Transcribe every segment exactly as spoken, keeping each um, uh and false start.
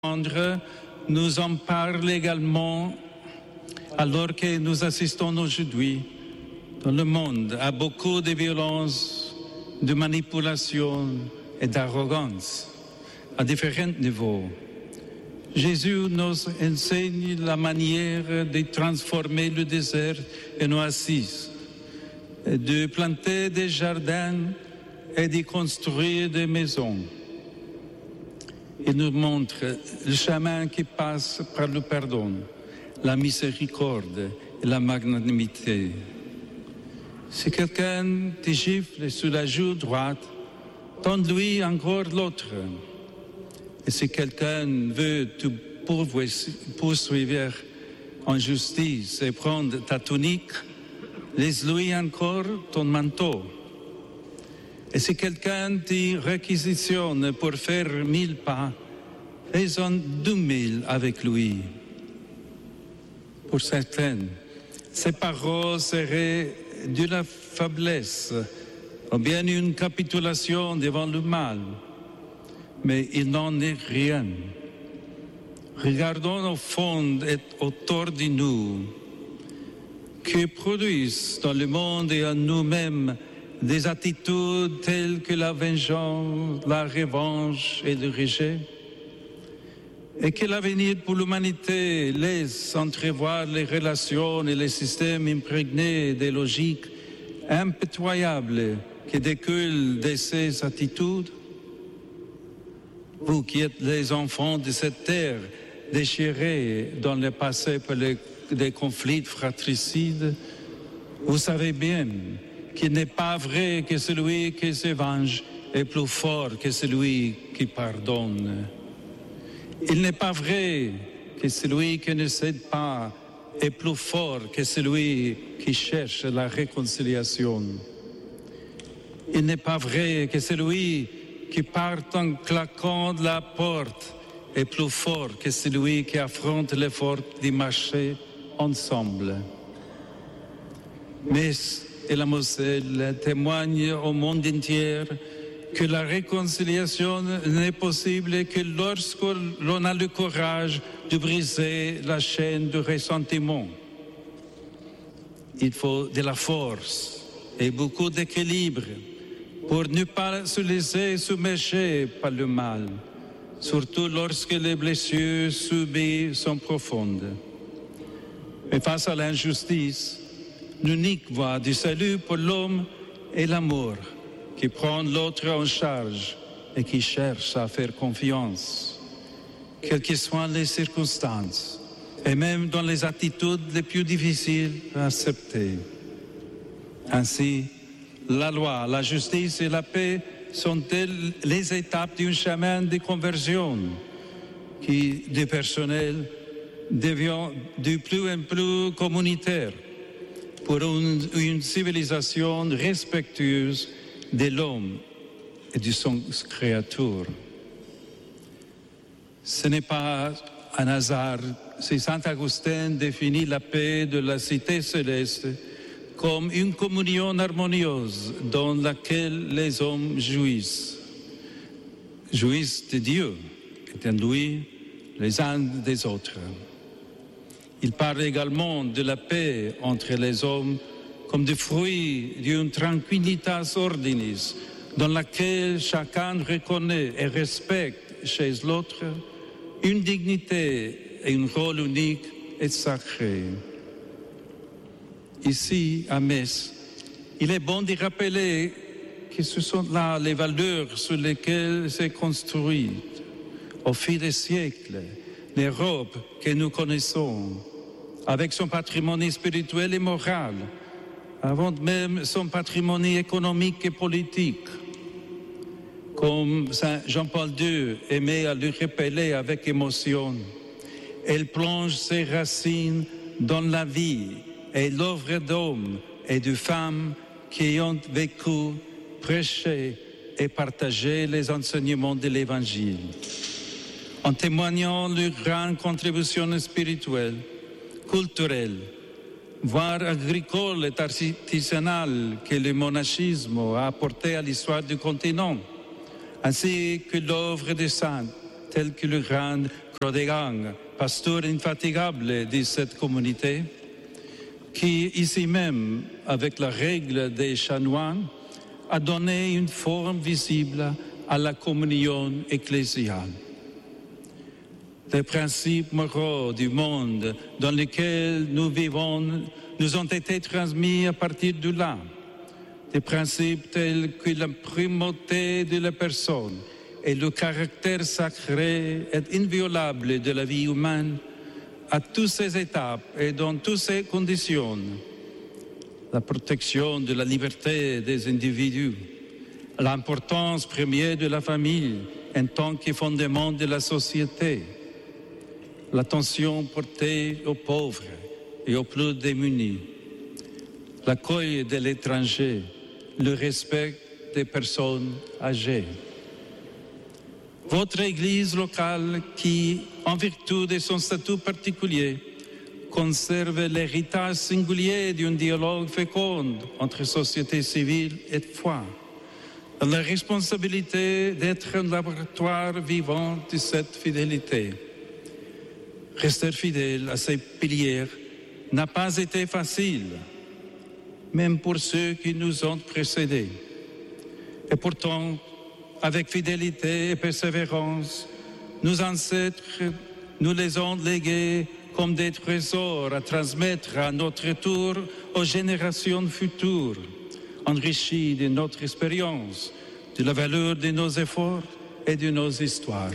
nous en parle également alors que nous assistons aujourd'hui dans le monde à beaucoup de violence, de manipulation et d'arrogance à différents niveaux. Jésus nous enseigne la manière de transformer le désert en oasis, de planter des jardins et de construire des maisons. Il nous montre le chemin qui passe par le pardon, la miséricorde et la magnanimité. Si quelqu'un te gifle sur la joue droite, donne-lui encore l'autre. Et si quelqu'un veut te poursuivre en justice et prendre ta tunique, laisse-lui encore ton manteau. Et si quelqu'un te réquisitionne pour faire mille pas, fais-en deux mille avec lui. Pour certains, ces paroles seraient de la faiblesse ou bien une capitulation devant le mal. Mais il n'en est rien. Regardons au fond et autour de nous, que produisent dans le monde et en nous-mêmes des attitudes telles que la vengeance, la revanche et le rejet, et que l'avenir pour l'humanité laisse entrevoir les relations et les systèmes imprégnés des logiques impitoyables qui découlent de ces attitudes. Vous qui êtes les enfants de cette terre, déchirés dans le passé par les, des conflits fratricides, vous savez bien qu'il n'est pas vrai que celui qui se venge est plus fort que celui qui pardonne. Il n'est pas vrai que celui qui ne cède pas est plus fort que celui qui cherche la réconciliation. Il n'est pas vrai que celui qui part en claquant de la porte est plus fort que celui qui affronte l'effort de marcher ensemble. Mais et la Moselle témoigne au monde entier que la réconciliation n'est possible que lorsque l'on a le courage de briser la chaîne du ressentiment. Il faut de la force et beaucoup d'équilibre pour ne pas se laisser submerger par le mal, surtout lorsque les blessures subies sont profondes. Mais face à l'injustice, l'unique voie du salut pour l'homme est l'amour, qui prend l'autre en charge et qui cherche à faire confiance, quelles que soient les circonstances, et même dans les attitudes les plus difficiles à accepter. Ainsi, la loi, la justice et la paix sont-elles les étapes d'un chemin de conversion qui, du personnel, devient de plus en plus communautaire, pour une, une civilisation respectueuse de l'homme et de son créature. Ce n'est pas un hasard si Saint Augustin définit la paix de la cité céleste comme une communion harmonieuse dans laquelle les hommes jouissent. Jouissent de Dieu et en lui les uns des autres. Il parle également de la paix entre les hommes comme du fruit d'une tranquillitas ordinis dans laquelle chacun reconnaît et respecte chez l'autre une dignité et un rôle unique et sacré. Ici, à Metz, il est bon de rappeler que ce sont là les valeurs sur lesquelles s'est construite au fil des siècles l'Europe que nous connaissons, avec son patrimoine spirituel et moral, avant même son patrimoine économique et politique. Comme Saint Jean-Paul deux aimait à le rappeler avec émotion, elle plonge ses racines dans la vie et l'œuvre d'hommes et de femmes qui ont vécu, prêché et partagé les enseignements de l'Évangile. En témoignant leur grande contribution spirituelle, culturelle, voire agricole et artisanale que le monachisme a apporté à l'histoire du continent, ainsi que l'œuvre des saints, tels que le grand Rodegang, pasteur infatigable de cette communauté, qui ici même, avec la règle des chanoines, a donné une forme visible à la communion ecclésiale. Les principes moraux du monde dans lequel nous vivons nous ont été transmis à partir de là. Des principes tels que la primauté de la personne et le caractère sacré et inviolable de la vie humaine à toutes ses étapes et dans toutes ses conditions. La protection de la liberté des individus, l'importance première de la famille en tant que fondement de la société, l'attention portée aux pauvres et aux plus démunis, l'accueil de l'étranger, le respect des personnes âgées. Votre Église locale qui, en vertu de son statut particulier, conserve l'héritage singulier d'un dialogue fécond entre société civile et foi, a la responsabilité d'être un laboratoire vivant de cette fidélité. Rester fidèle à ces piliers n'a pas été facile, même pour ceux qui nous ont précédés. Et pourtant, avec fidélité et persévérance, nos ancêtres nous les ont légués comme des trésors à transmettre à notre tour aux générations futures, enrichis de notre expérience, de la valeur de nos efforts et de nos histoires.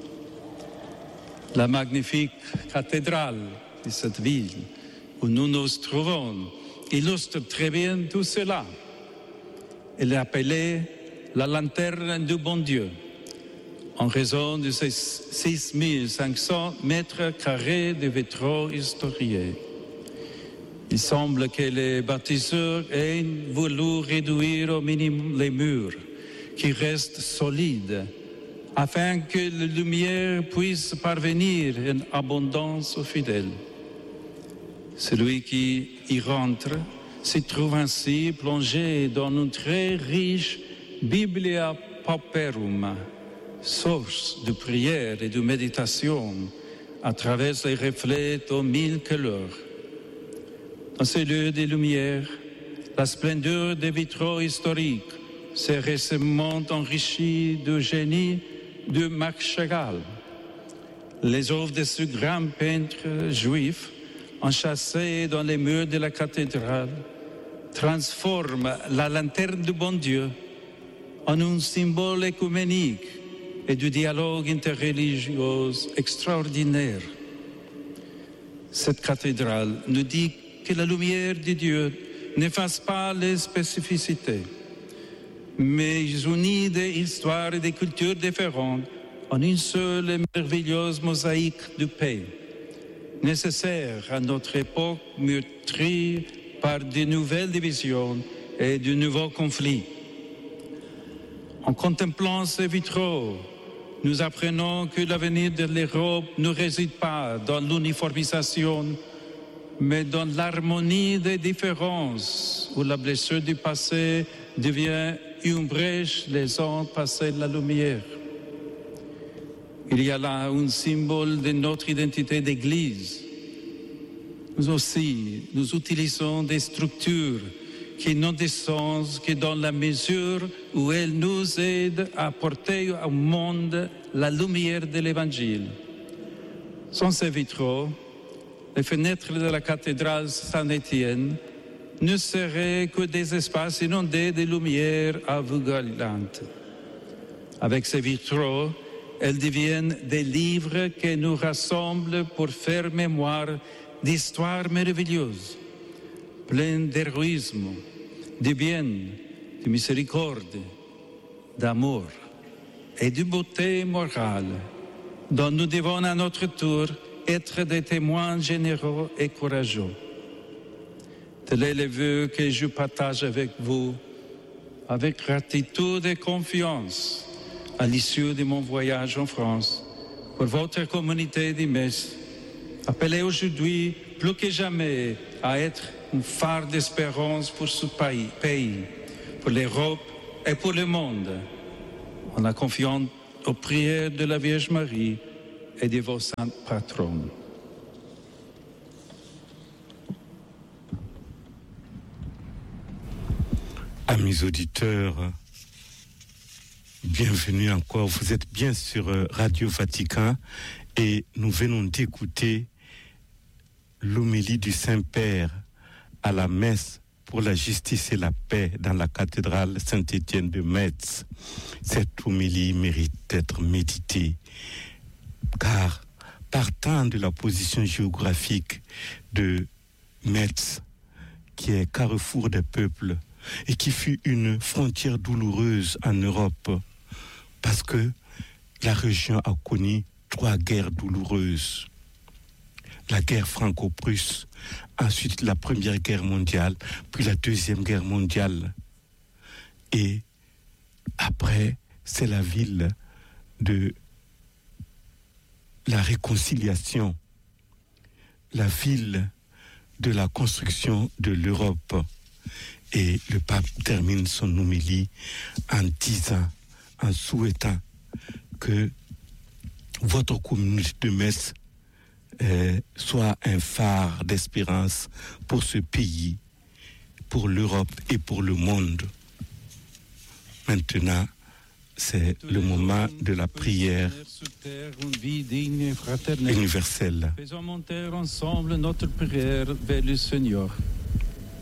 La magnifique cathédrale de cette ville où nous nous trouvons illustre très bien tout cela. Elle est appelée la lanterne du bon Dieu, en raison de ses six mille cinq cents mètres carrés de vitraux historiés. Il semble que les bâtisseurs aient voulu réduire au minimum les murs, qui restent solides, afin que la lumière puisse parvenir en abondance aux fidèles. Celui qui y rentre se trouve ainsi plongé dans une très riche Biblia Pauperum, source de prière et de méditation à travers les reflets aux mille couleurs. Dans ces lieux de lumière, la splendeur des vitraux historiques s'est récemment enrichie du génie de Max Chagall. Les œuvres de ce grand peintre juif, enchâssées dans les murs de la cathédrale, transforment la lanterne du bon Dieu en un symbole écuménique et du dialogue interreligieux extraordinaire. Cette cathédrale nous dit que la lumière de Dieu n'efface pas les spécificités, mais unit des histoires et des cultures différentes en une seule et merveilleuse mosaïque de paix, nécessaire à notre époque meurtrie par de nouvelles divisions et de nouveaux conflits. En contemplant ces vitraux, nous apprenons que l'avenir de l'Europe ne réside pas dans l'uniformisation, mais dans l'harmonie des différences, où la blessure du passé devient une brèche laissant passer la lumière. Il y a là un symbole de notre identité d'Église. Nous aussi, nous utilisons des structures qui n'ont de sens que dans la mesure où elles nous aident à porter au monde la lumière de l'Évangile. Sans ces vitraux, les fenêtres de la cathédrale Saint-Étienne ne seraient que des espaces inondés de lumière aveuglante. Avec ces vitraux, elles deviennent des livres qui nous rassemblent pour faire mémoire d'histoires merveilleuses, pleines d'héroïsme, de bien, de miséricorde, d'amour et de beauté morale, dont nous devons à notre tour être des témoins généreux et courageux. Tel est le vœu que je partage avec vous, avec gratitude et confiance, à l'issue de mon voyage en France, pour votre communauté de Metz, appelée aujourd'hui plus que jamais à être un phare d'espérance pour ce pays, pour l'Europe et pour le monde, en la confiant aux prières de la Vierge Marie et de vos saints patrons. Amis auditeurs, bienvenue encore. Vous êtes bien sur Radio Vatican et nous venons d'écouter l'homélie du Saint-Père à la messe pour la justice et la paix dans la cathédrale Saint-Étienne de Metz. Cette homélie mérite d'être méditée, car partant de la position géographique de Metz, qui est carrefour des peuples, et qui fut une frontière douloureuse en Europe, parce que la région a connu trois guerres douloureuses. La guerre franco-prusse, ensuite la Première Guerre mondiale, puis la Deuxième Guerre mondiale. Et après, c'est la ville de la réconciliation, la ville de la construction de l'Europe. Et le pape termine son homélie en disant, en souhaitant que votre communauté de Metz euh, soit un phare d'espérance pour ce pays, pour l'Europe et pour le monde. Maintenant, c'est le moment de la prière universelle. Faisons monter ensemble notre prière vers le Seigneur.